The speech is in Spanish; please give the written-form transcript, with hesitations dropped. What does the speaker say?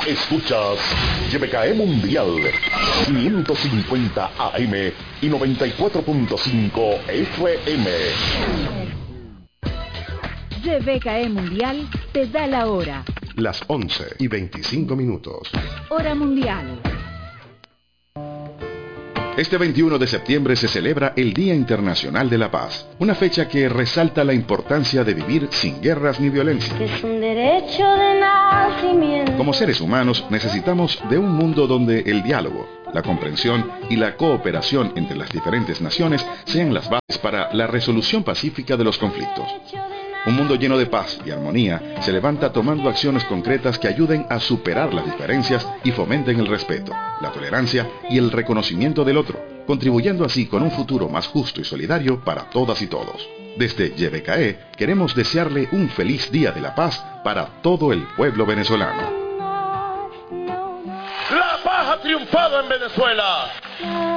Escuchas YBKE Mundial 550 AM y 94.5 FM. YBKE Mundial te da la hora. Las 11:25. Hora mundial. Este 21 de septiembre se celebra el Día Internacional de la Paz, una fecha que resalta la importancia de vivir sin guerras ni violencia. Es un derecho de nacimiento. Como seres humanos necesitamos de un mundo donde el diálogo, la comprensión y la cooperación entre las diferentes naciones sean las bases para la resolución pacífica de los conflictos. Un mundo lleno de paz y armonía se levanta tomando acciones concretas que ayuden a superar las diferencias y fomenten el respeto, la tolerancia y el reconocimiento del otro, contribuyendo así con un futuro más justo y solidario para todas y todos. Desde YBKE queremos desearle un feliz Día de la Paz para todo el pueblo venezolano. La paz ha triunfado en Venezuela.